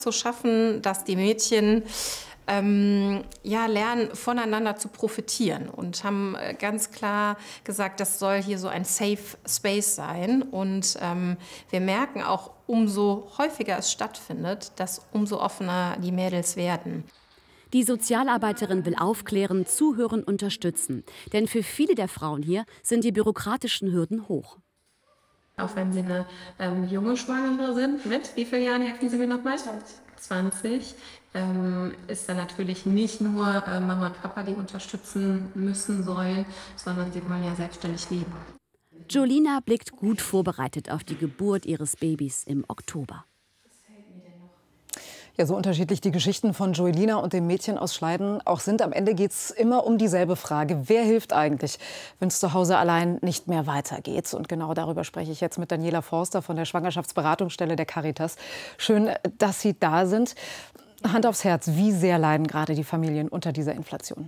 zu schaffen, dass die Mädchen ja, lernen, voneinander zu profitieren und haben ganz klar gesagt, das soll hier so ein Safe Space sein. Und wir merken auch, umso häufiger es stattfindet, dass umso offener die Mädels werden. Die Sozialarbeiterin will aufklären, zuhören, unterstützen. Denn für viele der Frauen hier sind die bürokratischen Hürden hoch. Auch wenn Sie eine junge Schwangere sind, mit wie vielen Jahren helfen Sie mir nochmal? 20. Ist dann natürlich nicht nur Mama und Papa, die unterstützen müssen sollen, sondern sie wollen ja selbstständig leben. Jolina blickt gut vorbereitet auf die Geburt ihres Babys im Oktober. Ja, so unterschiedlich die Geschichten von Jolina und dem Mädchen aus Schleiden auch sind, am Ende geht es immer um dieselbe Frage. Wer hilft eigentlich, wenn es zu Hause allein nicht mehr weitergeht? Und genau darüber spreche ich jetzt mit Daniela Forster von der Schwangerschaftsberatungsstelle der Caritas. Schön, dass Sie da sind. Hand aufs Herz, wie sehr leiden gerade die Familien unter dieser Inflation?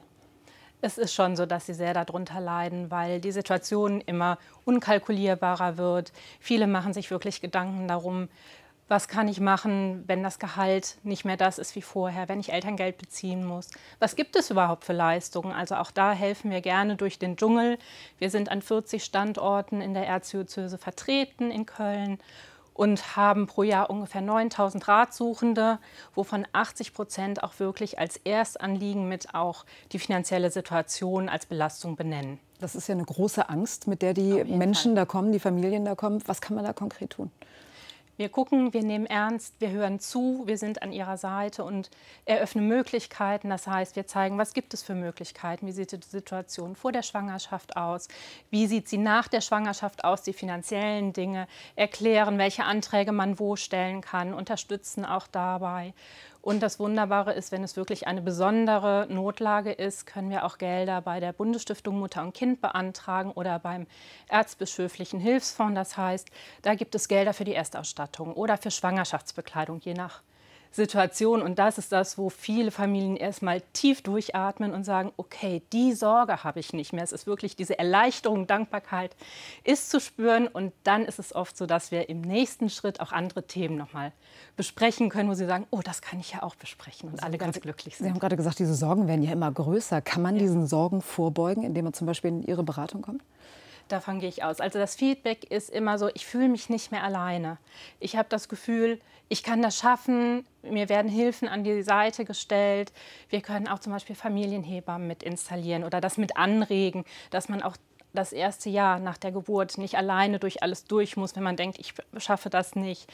Es ist schon so, dass sie sehr darunter leiden, weil die Situation immer unkalkulierbarer wird. Viele machen sich wirklich Gedanken darum, was kann ich machen, wenn das Gehalt nicht mehr das ist wie vorher, wenn ich Elterngeld beziehen muss? Was gibt es überhaupt für Leistungen? Also auch da helfen wir gerne durch den Dschungel. Wir sind an 40 Standorten in der Erzdiözese vertreten in Köln und haben pro Jahr ungefähr 9.000 Ratsuchende, wovon 80% auch wirklich als Erstanliegen mit auch die finanzielle Situation als Belastung benennen. Das ist ja eine große Angst, mit der die Menschen da kommen, die Familien da kommen. Was kann man da konkret tun? Wir gucken, wir nehmen ernst, wir hören zu, wir sind an ihrer Seite und eröffnen Möglichkeiten. Das heißt, wir zeigen, was gibt es für Möglichkeiten, wie sieht die Situation vor der Schwangerschaft aus, wie sieht sie nach der Schwangerschaft aus, die finanziellen Dinge, erklären, welche Anträge man wo stellen kann, unterstützen auch dabei. Und das Wunderbare ist, wenn es wirklich eine besondere Notlage ist, können wir auch Gelder bei der Bundesstiftung Mutter und Kind beantragen oder beim Erzbischöflichen Hilfsfonds. Das heißt, da gibt es Gelder für die Erstausstattung oder für Schwangerschaftsbekleidung, je nach Situation. Und das ist das, wo viele Familien erstmal tief durchatmen und sagen, okay, die Sorge habe ich nicht mehr. Es ist wirklich diese Erleichterung, Dankbarkeit ist zu spüren. Und dann ist es oft so, dass wir im nächsten Schritt auch andere Themen nochmal besprechen können, wo sie sagen, oh, das kann ich ja auch besprechen und alle ganz glücklich sind. Sie haben gerade gesagt, diese Sorgen werden ja immer größer. Kann man diesen Sorgen vorbeugen, indem man zum Beispiel in Ihre Beratung kommt? Davon gehe ich aus. Also das Feedback ist immer so, ich fühle mich nicht mehr alleine. Ich habe das Gefühl, ich kann das schaffen, mir werden Hilfen an die Seite gestellt. Wir können auch zum Beispiel Familienhebammen mit installieren oder das mit anregen, dass man auch das erste Jahr nach der Geburt nicht alleine durch alles durch muss, wenn man denkt, ich schaffe das nicht.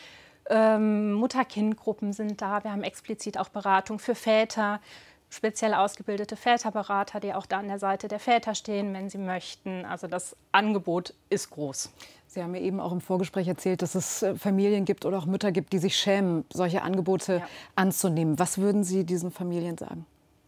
Mutter-Kind-Gruppen sind da. Wir haben explizit auch Beratung für Väter, speziell ausgebildete Väterberater, die auch da an der Seite der Väter stehen, wenn sie möchten. Also das Angebot ist groß. Sie haben mir eben auch im Vorgespräch erzählt, dass es Familien gibt oder auch Mütter gibt, die sich schämen, solche Angebote anzunehmen. Was würden Sie diesen Familien sagen?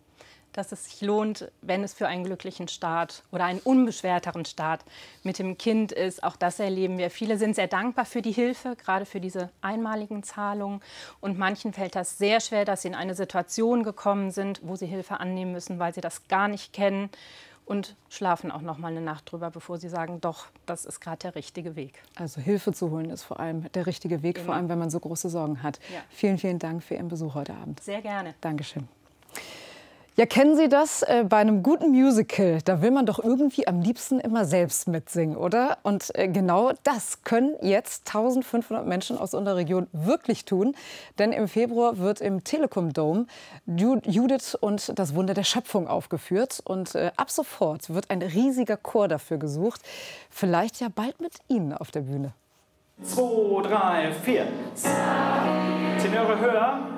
Dass es sich lohnt, wenn es für einen glücklichen Start oder einen unbeschwerteren Start mit dem Kind ist. Auch das erleben wir. Viele sind sehr dankbar für die Hilfe, gerade für diese einmaligen Zahlungen. Und manchen fällt das sehr schwer, dass sie in eine Situation gekommen sind, wo sie Hilfe annehmen müssen, weil sie das gar nicht kennen. Und schlafen auch noch mal eine Nacht drüber, bevor sie sagen, doch, das ist gerade der richtige Weg. Also Hilfe zu holen ist vor allem der richtige Weg, vor allem wenn man so große Sorgen hat. Ja. Vielen, vielen Dank für Ihren Besuch heute Abend. Sehr gerne. Dankeschön. Ja, kennen Sie das? Bei einem guten Musical, da will man doch irgendwie am liebsten immer selbst mitsingen, oder? Und genau das können jetzt 1.500 Menschen aus unserer Region wirklich tun. Denn im Februar wird im Telekom Dome Judith und das Wunder der Schöpfung aufgeführt. Und ab sofort wird ein riesiger Chor dafür gesucht. Vielleicht ja bald mit Ihnen auf der Bühne. 2, 3, 4. Tenöre höher.